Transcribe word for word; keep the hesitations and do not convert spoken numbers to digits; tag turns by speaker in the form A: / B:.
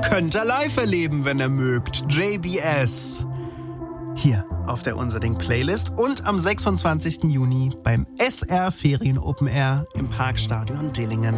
A: könnt ihr live erleben, wenn ihr mögt. J B S. Hier auf der Unserding-Playlist und am sechsundzwanzigsten Juni beim S R Ferien Open Air im Parkstadion Dillingen.